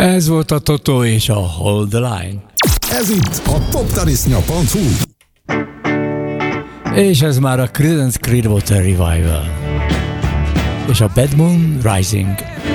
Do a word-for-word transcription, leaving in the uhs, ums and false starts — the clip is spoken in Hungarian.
Ez volt a Toto és a Hold the Line. Ez itt a toptarisznya pont hu. És ez már a Creedence Clearwater Revival. És a Bad Moon Rising.